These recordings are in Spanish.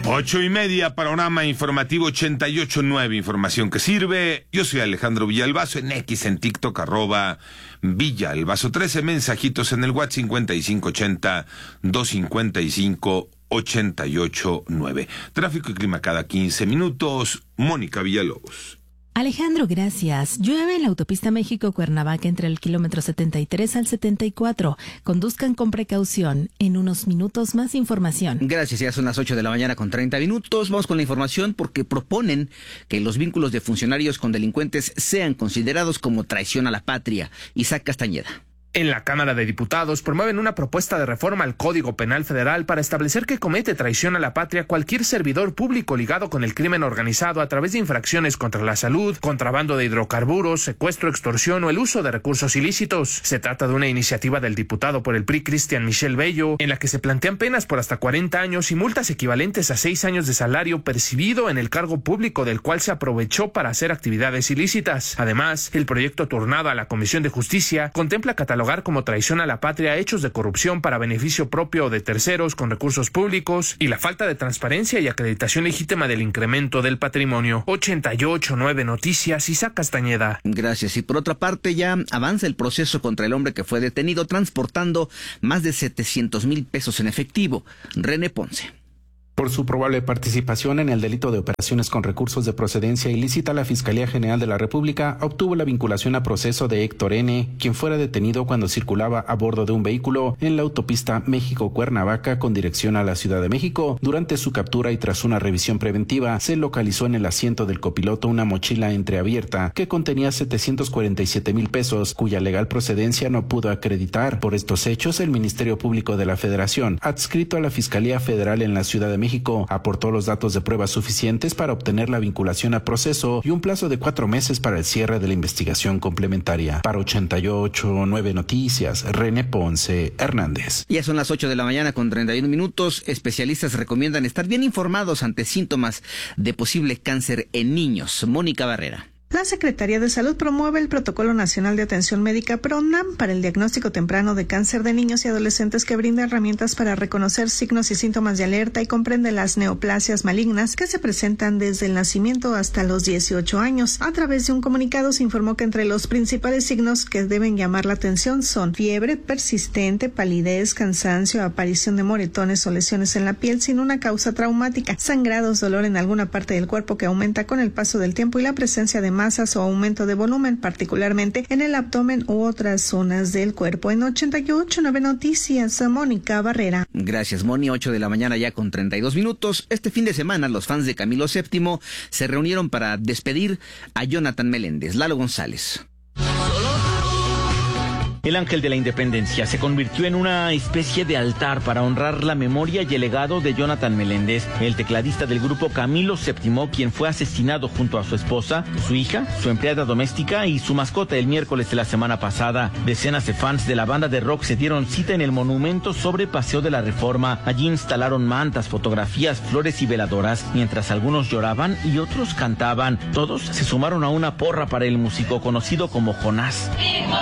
8:30, panorama informativo 88.9, información que sirve. Yo soy Alejandro Villalbazo, en X, en TikTok, @Villalbazo 13, mensajitos en el WhatsApp 5580-255-889. Tráfico y clima cada 15 minutos, Mónica Villalobos. Alejandro, gracias. Llueve en la autopista México-Cuernavaca entre el kilómetro 73 al 74. Conduzcan con precaución. En unos minutos más información. Gracias, ya son las 8 de la mañana con 30 minutos. Vamos con la información porque proponen que los vínculos de funcionarios con delincuentes sean considerados como traición a la patria. Isaac Castañeda. En la Cámara de Diputados promueven una propuesta de reforma al Código Penal Federal para establecer que comete traición a la patria cualquier servidor público ligado con el crimen organizado a través de infracciones contra la salud, contrabando de hidrocarburos, secuestro, extorsión o el uso de recursos ilícitos. Se trata de una iniciativa del diputado por el PRI Cristian Michel Bello, en la que se plantean penas por hasta 40 años y multas equivalentes a 6 años de salario percibido en el cargo público del cual se aprovechó para hacer actividades ilícitas. Además, el proyecto turnado a la Comisión de Justicia contempla catalogar como traición a la patria hechos de corrupción para beneficio propio o de terceros con recursos públicos y la falta de transparencia y acreditación legítima del incremento del patrimonio. 88.9 Noticias, Isaac Castañeda. Gracias. Y por otra parte, ya avanza el proceso contra el hombre que fue detenido transportando más de 700,000 pesos en efectivo. René Ponce. Por su probable participación en el delito de operaciones con recursos de procedencia ilícita, la Fiscalía General de la República obtuvo la vinculación a proceso de Héctor N., quien fuera detenido cuando circulaba a bordo de un vehículo en la autopista México-Cuernavaca con dirección a la Ciudad de México. Durante su captura y tras una revisión preventiva, se localizó en el asiento del copiloto una mochila entreabierta que contenía 747,000 pesos, cuya legal procedencia no pudo acreditar. Por estos hechos, el Ministerio Público de la Federación, adscrito a la Fiscalía Federal en la Ciudad de México, aportó los datos de pruebas suficientes para obtener la vinculación a proceso y un plazo de 4 meses para el cierre de la investigación complementaria. Para 88.9 Noticias, René Ponce Hernández. Ya son las 8 de la mañana con 31 minutos. Especialistas recomiendan estar bien informados ante síntomas de posible cáncer en niños. Mónica Barrera. La Secretaría de Salud promueve el Protocolo Nacional de Atención Médica PRONAM para el diagnóstico temprano de cáncer de niños y adolescentes, que brinda herramientas para reconocer signos y síntomas de alerta y comprende las neoplasias malignas que se presentan desde el nacimiento hasta los 18 años. A través de un comunicado se informó que entre los principales signos que deben llamar la atención son fiebre persistente, palidez, cansancio, aparición de moretones o lesiones en la piel sin una causa traumática, sangrados, dolor en alguna parte del cuerpo que aumenta con el paso del tiempo y la presencia de masas o aumento de volumen, particularmente en el abdomen u otras zonas del cuerpo. En 88.9 Noticias, Mónica Barrera. Gracias, Moni. 8 de la mañana ya con 32 minutos. Este fin de semana los fans de Camilo VII se reunieron para despedir a Jonathan Meléndez. Lalo González. El Ángel de la Independencia se convirtió en una especie de altar para honrar la memoria y el legado de Jonathan Meléndez, el tecladista del grupo Camilo VII, quien fue asesinado junto a su esposa, su hija, su empleada doméstica y su mascota el miércoles de la semana pasada. Decenas de fans de la banda de rock se dieron cita en el monumento sobre Paseo de la Reforma. Allí instalaron mantas, fotografías, flores y veladoras, mientras algunos lloraban y otros cantaban. Todos se sumaron a una porra para el músico conocido como Jonás.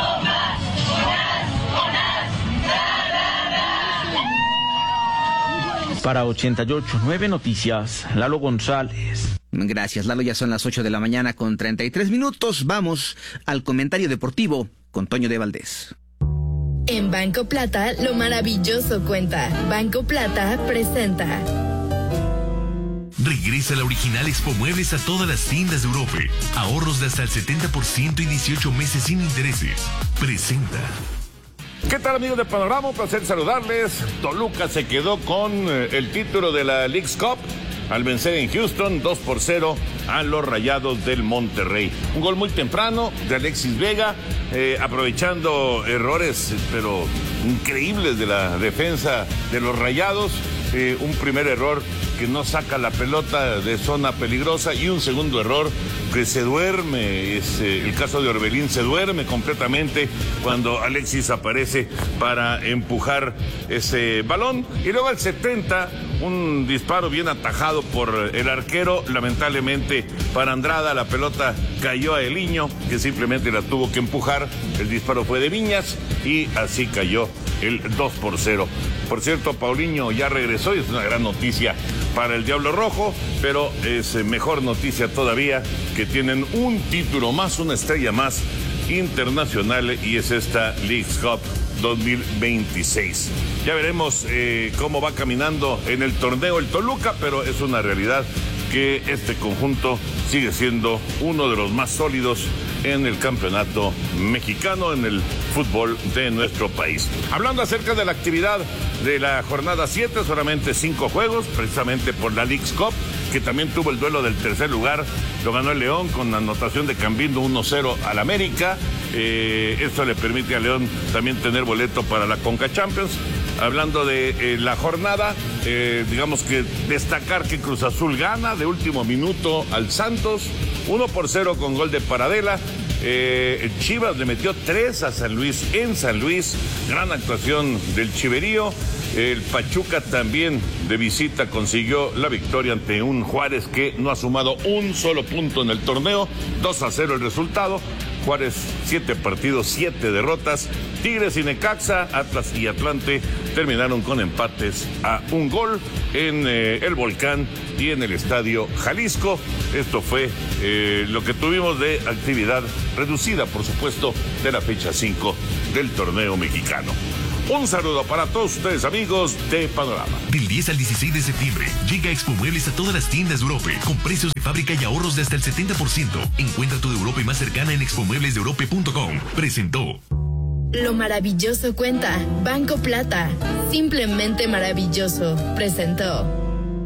Para 88.9 Noticias, Lalo González. Gracias, Lalo. Ya son las 8 de la mañana con 33 minutos. Vamos al comentario deportivo con Toño de Valdés. En Banco Plata, lo maravilloso cuenta. Banco Plata presenta. Regresa la original Expo Muebles a todas las tiendas de Europa. Ahorros de hasta el 70% y 18 meses sin intereses. Presenta. ¿Qué tal, amigos de Panorama? Un placer saludarles. Toluca se quedó con el título de la Leagues Cup al vencer en Houston 2-0 a los Rayados del Monterrey. Un gol muy temprano de Alexis Vega, aprovechando errores pero increíbles de la defensa de los Rayados. Un primer error que no saca la pelota de zona peligrosa y un segundo error que se duerme, es el caso de Orbelín, se duerme completamente cuando Alexis aparece para empujar ese balón. Y luego al 70, un disparo bien atajado por el arquero, lamentablemente para Andrada la pelota cayó a Eliño, que simplemente la tuvo que empujar. El disparo fue de Viñas y así cayó el 2-0. Por cierto, Paulinho ya regresó y es una gran noticia para el Diablo Rojo, pero es mejor noticia todavía que tienen un título más, una estrella más internacional, y es esta Leagues Cup 2026. Ya veremos cómo va caminando en el torneo el Toluca, pero es una realidad que este conjunto sigue siendo uno de los más sólidos en el campeonato mexicano, en el fútbol de nuestro país. Hablando acerca de la actividad de la jornada 7, solamente 5 juegos, precisamente por la Leagues Cup, que también tuvo el duelo del tercer lugar. Lo ganó el León con anotación de Cambindo 1-0 al América. Esto le permite a León también tener boleto para la Conca Champions. Hablando de la jornada, digamos que destacar que Cruz Azul gana de último minuto al Santos, 1-0 con gol de Paradela. Chivas le metió 3 a San Luis en San Luis, gran actuación del Chiverío. El Pachuca también de visita consiguió la victoria ante un Juárez que no ha sumado un solo punto en el torneo, 2-0 el resultado. Juárez, 7 partidos, 7 derrotas. Tigres y Necaxa, Atlas y Atlante terminaron con empates a un gol en el Volcán y en el Estadio Jalisco. Esto fue lo que tuvimos de actividad reducida, por supuesto, de la fecha 5 del torneo mexicano. Un saludo para todos ustedes, amigos de Panorama. Del 10 al 16 de septiembre, llega Expo Muebles a todas las tiendas de Europe, con precios de fábrica y ahorros de hasta el 70%. Encuentra tu de Europe más cercana en expomueblesdeeurope.com. Presentó. Lo maravilloso cuenta. Banco Plata. Simplemente maravilloso. Presentó.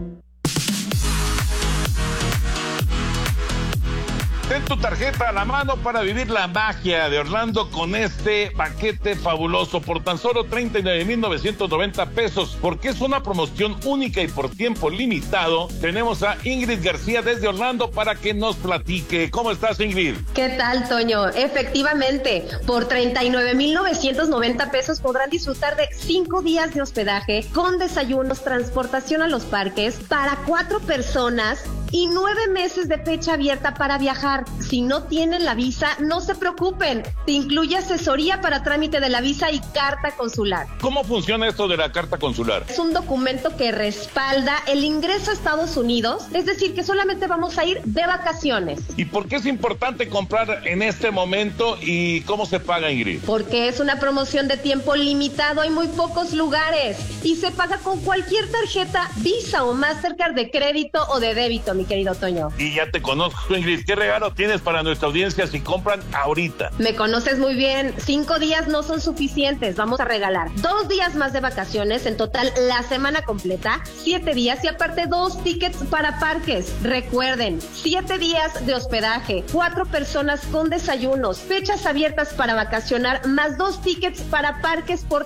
Ten tu tarjeta a la mano para vivir la magia de Orlando con este paquete fabuloso por tan solo 39,990 pesos, porque es una promoción única y por tiempo limitado. Tenemos a Ingrid García desde Orlando para que nos platique. ¿Cómo estás, Ingrid? ¿Qué tal, Toño? Efectivamente, por 39,990 pesos podrán disfrutar de 5 días de hospedaje con desayunos, transportación a los parques para 4 personas y 9 meses de fecha abierta para viajar. Si no tienen la visa, no se preocupen. Te incluye asesoría para trámite de la visa y carta consular. ¿Cómo funciona esto de la carta consular? Es un documento que respalda el ingreso a Estados Unidos, es decir, que solamente vamos a ir de vacaciones. ¿Y por qué es importante comprar en este momento y cómo se paga, Ingrid? Porque es una promoción de tiempo limitado, hay muy pocos lugares y se paga con cualquier tarjeta Visa o Mastercard de crédito o de débito, mi querido Toño. Y ya te conozco, Ingrid. ¿Qué regalo tienes para nuestra audiencia si compran ahorita? Me conoces muy bien. 5 días no son suficientes. Vamos a regalar 2 días más de vacaciones, en total la semana completa, 7 días y aparte 2 tickets para parques. Recuerden, 7 días de hospedaje, 4 personas con desayunos, fechas abiertas para vacacionar, más 2 tickets para parques por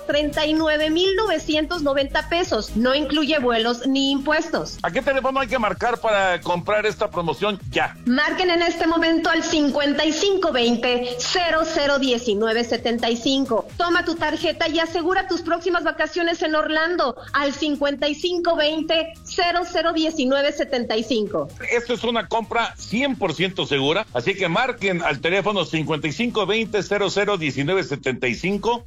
39,990 pesos. No incluye vuelos ni impuestos. ¿A qué teléfono hay que marcar para comprar esta promoción ya? Marquen en este momento al 5520-001975. Toma tu tarjeta y asegura tus próximas vacaciones en Orlando al 5520-001975. Esto es una compra 100% segura, así que marquen al teléfono 5520-001975,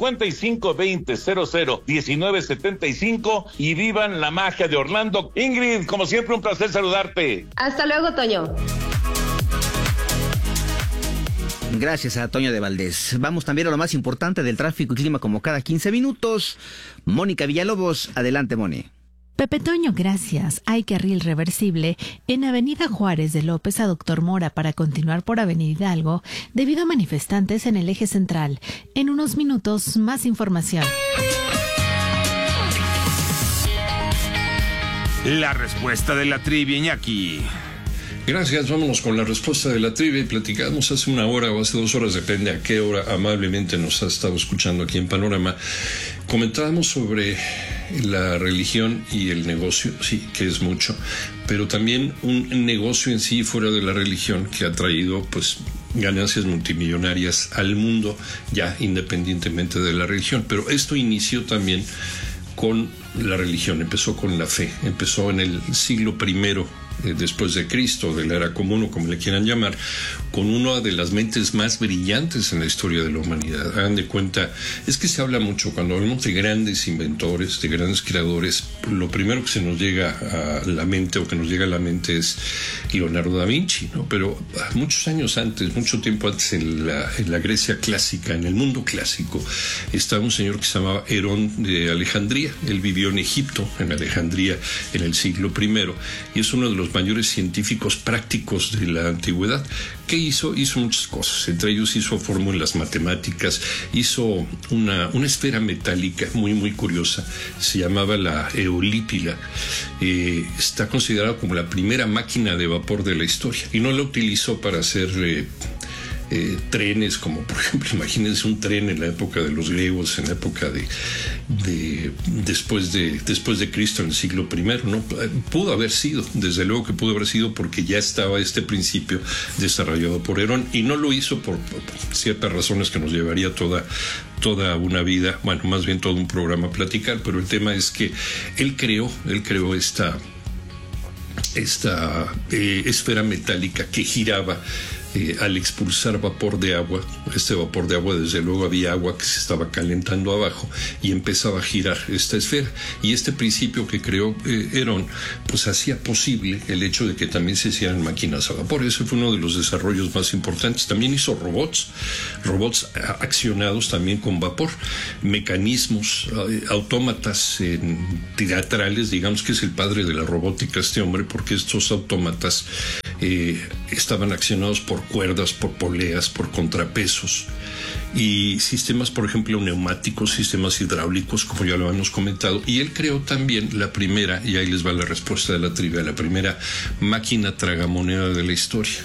5520-001975 y vivan la magia de Orlando. Ingrid, como siempre, un placer saludarte. Hasta luego, Toño. Gracias a Toño de Valdés. Vamos también a lo más importante del tráfico y clima como cada 15 minutos. Mónica Villalobos, adelante, Moni. Pepe Toño, gracias. Hay carril reversible en Avenida Juárez de López a Doctor Mora para continuar por Avenida Hidalgo debido a manifestantes en el eje central. En unos minutos, más información. La respuesta de la trivia, Iñaki. Gracias, vámonos con la respuesta de la trivia. Platicamos hace 1 hora o hace 2 horas, depende a qué hora amablemente nos ha estado escuchando aquí en Panorama. Comentábamos sobre la religión y el negocio, sí, que es mucho, pero también un negocio en sí fuera de la religión que ha traído pues ganancias multimillonarias al mundo, ya independientemente de la religión. Pero esto inició también con la religión, empezó con la fe, empezó en el siglo I después de Cristo, de la era común o como le quieran llamar, con una de las mentes más brillantes en la historia de la humanidad. Hagan de cuenta, es que se habla mucho cuando hablamos de grandes inventores, de grandes creadores, lo primero que se nos llega a la mente o que nos llega a la mente es Leonardo da Vinci, ¿no? Pero muchos años antes, mucho tiempo antes, en la Grecia clásica, en el mundo clásico, estaba un señor que se llamaba Herón de Alejandría. Él vivió en Egipto, en Alejandría, en el siglo I, y es uno de los mayores científicos prácticos de la antigüedad. ¿Qué hizo? Hizo muchas cosas. Entre ellos hizo fórmulas matemáticas, hizo una esfera metálica muy, muy curiosa. Se llamaba la eolípila. Está considerada como la primera máquina de vapor de la historia. Y no la utilizó para hacer trenes, como por ejemplo, imagínense un tren en la época de los griegos, en la época después de Cristo, en el siglo I, ¿no? Pudo haber sido, desde luego que pudo haber sido, porque ya estaba este principio desarrollado por Herón, y no lo hizo por ciertas razones que nos llevaría toda una vida, bueno, más bien todo un programa a platicar, pero el tema es que él creó esta esfera metálica que giraba al expulsar vapor de agua. Este vapor de agua, desde luego, había agua que se estaba calentando abajo y empezaba a girar esta esfera. Y este principio que creó Herón, pues hacía posible el hecho de que también se hicieran máquinas a vapor. Ese fue uno de los desarrollos más importantes. También hizo robots accionados también con vapor, mecanismos, autómatas teatrales, digamos que es el padre de la robótica este hombre, porque estos autómatas estaban accionados por cuerdas, por poleas, por contrapesos, y sistemas, por ejemplo, neumáticos, sistemas hidráulicos, como ya lo hemos comentado. Y él creó también la primera, y ahí les va la respuesta de la trivia, la primera máquina tragamoneda de la historia.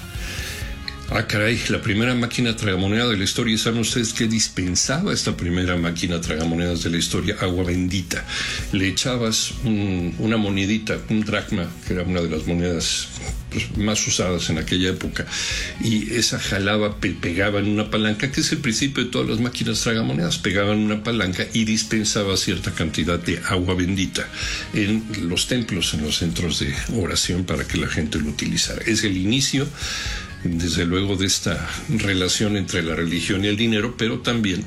Ah, caray, la primera máquina tragamoneda de la historia. ¿Saben ustedes qué dispensaba esta primera máquina tragamonedas de la historia? Agua bendita. Le echabas una monedita, un dracma, que era una de las monedas más usadas en aquella época, y esa jalaba, pegaba en una palanca, que es el principio de todas las máquinas tragamonedas. Pegaban una palanca y dispensaba cierta cantidad de agua bendita en los templos, en los centros de oración, para que la gente lo utilizara. Es el inicio, desde luego, de esta relación entre la religión y el dinero, pero también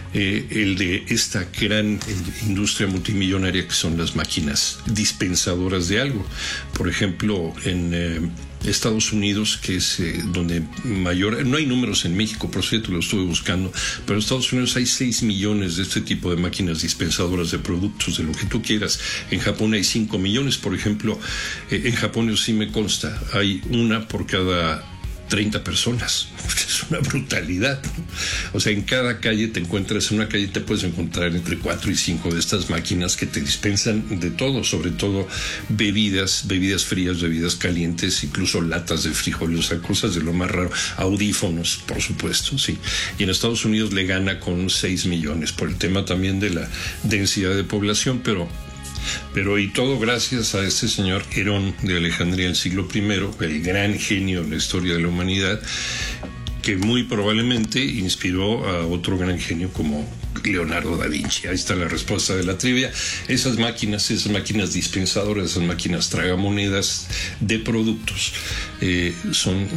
el de esta gran industria multimillonaria que son las máquinas dispensadoras de algo. Por ejemplo, en Estados Unidos, que es donde mayor, no hay números en México, por cierto, lo estuve buscando, pero en Estados Unidos hay 6 millones de este tipo de máquinas dispensadoras de productos, de lo que tú quieras. En Japón hay 5 millones, por ejemplo. En Japón, eso sí me consta, hay una por cada 30 personas. Es una brutalidad, ¿no? O sea, en cada calle te puedes encontrar entre 4 y 5 de estas máquinas que te dispensan de todo, sobre todo bebidas frías, bebidas calientes, incluso latas de frijoles, o sea, cosas de lo más raro. Audífonos, por supuesto, sí. Y en Estados Unidos le gana con 6 millones por el tema también de la densidad de población, pero y todo gracias a este señor Herón de Alejandría del siglo I, el gran genio en la historia de la humanidad, que muy probablemente inspiró a otro gran genio como Leonardo da Vinci. Ahí está la respuesta de la trivia. Esas máquinas dispensadoras, esas máquinas tragamonedas de productos son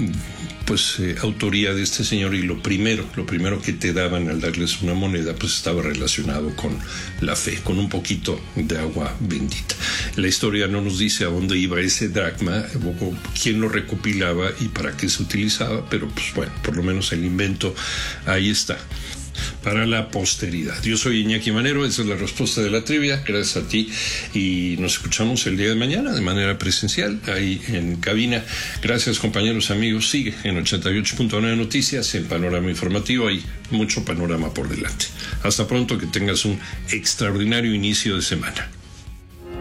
autoría de este señor, y lo primero que te daban al darles una moneda pues estaba relacionado con la fe, con un poquito de agua bendita. La historia no nos dice a dónde iba ese dracma, o quién lo recopilaba y para qué se utilizaba, pero pues bueno, por lo menos el invento ahí está para la posteridad. Yo soy Iñaki Manero, esa es la respuesta de la trivia, gracias a ti, y nos escuchamos el día de mañana de manera presencial ahí en cabina. Gracias, compañeros, amigos. Sigue en 88.9 Noticias, en Panorama Informativo. Hay mucho panorama por delante. Hasta pronto, que tengas un extraordinario inicio de semana.